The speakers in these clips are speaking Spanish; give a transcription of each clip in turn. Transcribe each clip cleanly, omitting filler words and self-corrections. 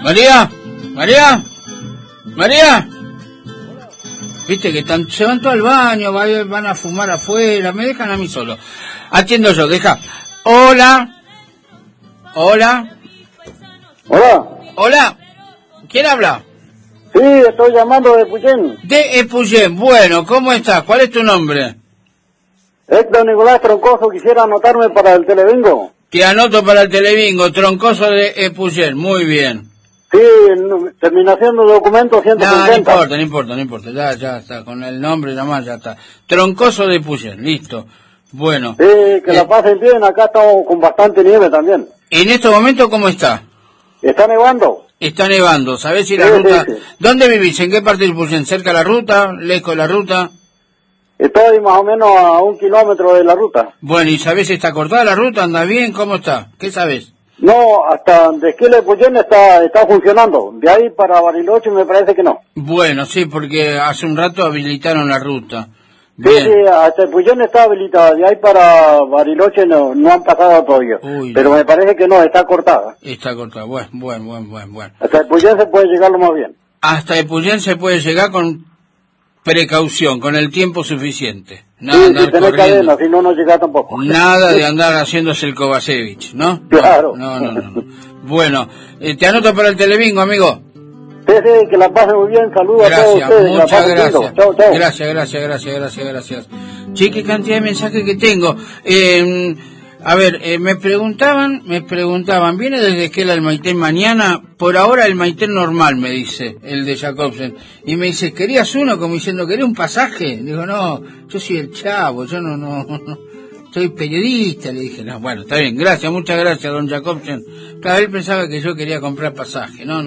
María, María, María. Viste que se van todos al baño, van a fumar afuera, me dejan a mí solo. Atiendo yo, deja. Hola. Hola. Hola. Hola. ¿Quién habla? Sí, estoy llamando de Epuyén. De Epuyén. Bueno, ¿cómo estás? ¿Cuál es tu nombre? Héctor Nicolás Troncoso, quisiera anotarme para el Telebingo. Te anoto para el Telebingo, Troncoso de Epuyén. Muy bien. Sí, terminación de documento 150. No importa. Ya está. Con el nombre nomás ya está. Troncoso de Epuyén, listo. Bueno. Sí, que la pasen bien. Acá estamos con bastante nieve también. ¿En este momento cómo está? Está nevando. Está nevando. ¿Sabés si la ruta... Sí. ¿Dónde vivís? ¿En qué parte del Epuyén? ¿Cerca de la ruta? ¿Lejos de la ruta? Estoy más o menos a 1 kilómetro de la ruta. Bueno, ¿y sabés si está cortada la ruta? ¿Anda bien? ¿Cómo está? ¿Qué sabés? No, hasta de Esquila de Epuyén está funcionando. De ahí para Bariloche me parece que no. Bueno, sí, porque hace un rato habilitaron la ruta. Bien. Sí, hasta Epuyén está habilitada. De ahí para Bariloche no han pasado todavía. Uy, pero me parece que no, está cortada. Está cortada, bueno. Hasta Epuyén se puede llegar lo más bien. Hasta Epuyén se puede llegar con precaución, con el tiempo suficiente. Nada de andar corriendo. Cadena, si no llega tampoco. Nada de andar haciéndose el Kovacevic, ¿no? Claro. No. Bueno, te anoto para el Telebingo, amigo. Sí, que la pasen muy bien. Saludos a todos ustedes. Muchas gracias. Chau. Gracias. Che, qué cantidad de mensajes que tengo. A ver, me preguntaban, ¿viene desde Esquela el Maitén mañana? Por ahora el Maitén normal, me dice, el de Jacobsen. Y me dice, ¿querías uno? Como diciendo, ¿quería un pasaje? Digo, no, yo soy el Chavo, yo no, soy periodista. Le dije, no, bueno, está bien, muchas gracias, don Jacobsen. Claro, él pensaba que yo quería comprar pasaje. No,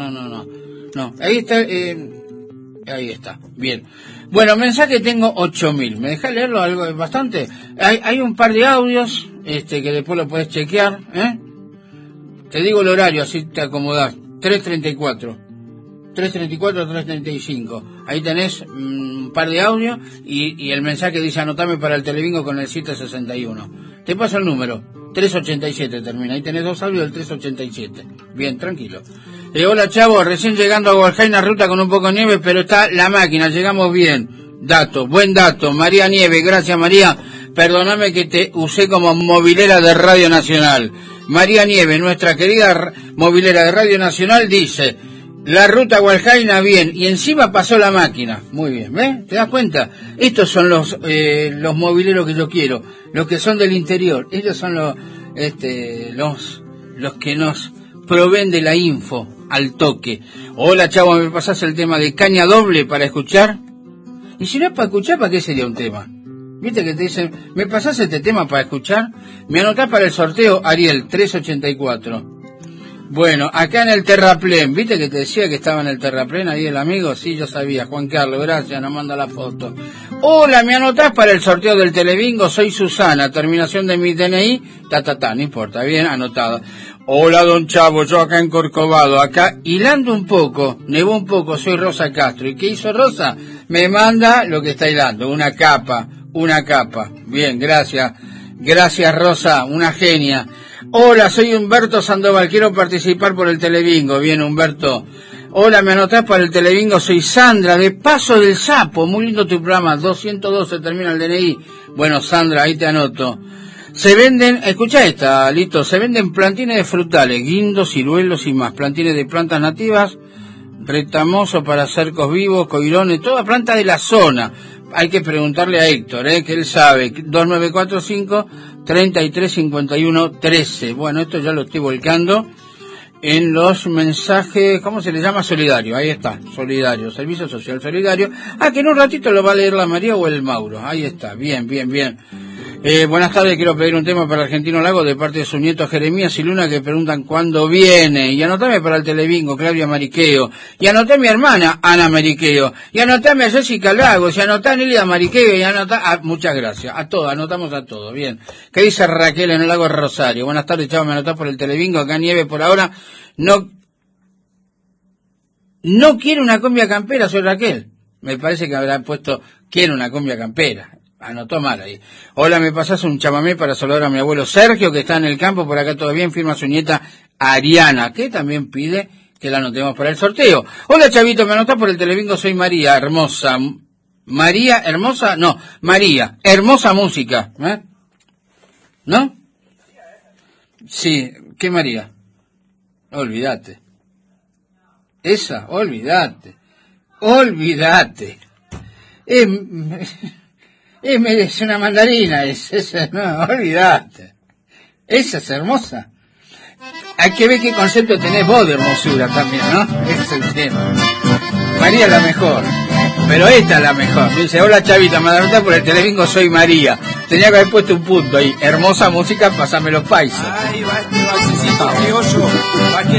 ahí está, bien. Bueno, mensaje tengo 8.000. ¿Me dejás leerlo algo bastante? Hay un par de audios, que después lo puedes chequear, Te digo el horario, así te acomodás. 3:34, 3:35. Ahí tenés un par de audios y el mensaje dice anotame para el Telebingo con el 761. Te paso el número. 387 termina. Ahí tenés 2 audios del 387. Bien, tranquilo. Hola, Chavo, recién llegando a Gualjaina, ruta con un poco de nieve, pero está la máquina, llegamos bien. Buen dato. María Nieve, gracias María. Perdóname que te usé como movilera de Radio Nacional. María Nieve, nuestra querida movilera de Radio Nacional, dice, la ruta Gualjaina bien, y encima pasó la máquina. Muy bien, ¿ves? ¿Te das cuenta? Estos son los mobileros que yo quiero, los que son del interior. Ellos son los que nos proveen de la info al toque. Hola, Chavo, ¿me pasás el tema de caña doble para escuchar? Y si no es para escuchar, ¿para qué sería un tema? ¿Viste que te dicen, ¿me pasás este tema para escuchar? Me anotás para el sorteo, Ariel, 384. Bueno, acá en el Terraplén, ¿viste que te decía que estaba en el Terraplén ahí el amigo? Sí, yo sabía, Juan Carlos, gracias, nos manda la foto. Hola, ¿me anotás para el sorteo del Telebingo? Soy Susana, terminación de mi DNI, no importa, bien anotado. Hola, don Chavo, yo acá en Corcovado, acá hilando un poco, nevó un poco, soy Rosa Castro. ¿Y qué hizo Rosa? Me manda lo que está hilando, una capa. Bien, gracias Rosa, una genia. Hola, soy Humberto Sandoval, quiero participar por el Telebingo. Bien, Humberto. Hola, ¿me anotás para el Telebingo? Soy Sandra, de Paso del Sapo, muy lindo tu programa, 212 termina el DNI. Bueno, Sandra, ahí te anoto. Se venden, escucha esta, Lito, se venden plantines de frutales, guindos, ciruelos y más, plantines de plantas nativas, retamoso para cercos vivos, coirones, toda planta de la zona. Hay que preguntarle a Héctor, que él sabe, 2945-3351-13. Bueno, esto ya lo estoy volcando en los mensajes, ¿cómo se le llama? Solidario, ahí está, solidario, servicio social solidario. Que en un ratito lo va a leer la María o el Mauro, ahí está, bien. Buenas tardes, quiero pedir un tema para Argentino Lago de parte de su nieto Jeremías y Luna que preguntan cuándo viene. Y anotame para el Telebingo, Claudia Mariqueo. Y anoté a mi hermana, Ana Mariqueo. Y anotame a Jessica Lagos. Y anotá a Nelia Mariqueo. Y anotá muchas gracias. A todos, anotamos a todos. Bien. ¿Qué dice Raquel en el Lago Rosario? Buenas tardes, Chavo, me anotás por el Telebingo. Acá nieve por ahora. No quiere una cumbia campera, soy Raquel. Me parece que habrán puesto, quiere una cumbia campera. Anotó mal ahí. Hola, ¿me pasás un chamamé para saludar a mi abuelo Sergio, que está en el campo? Por acá todo bien, firma su nieta Ariana, que también pide que la anotemos para el sorteo. Hola, Chavito, me anotás por el Telebingo, soy María, hermosa. María, hermosa, no, María, hermosa música, ¿eh? ¿No? Sí, ¿qué María? Olvídate. Esa, olvídate. Es una mandarina, esa, no, olvídate. Esa es hermosa. Hay que ver qué concepto tenés vos de hermosura también, ¿no? Ese es el tema. María es la mejor, pero esta es la mejor. Dice, hola Chavita, me anotás por el Telebingo, soy María. Tenía que haber puesto un punto ahí. Hermosa música, pasame los países. Ahí va este basecito criollo, para que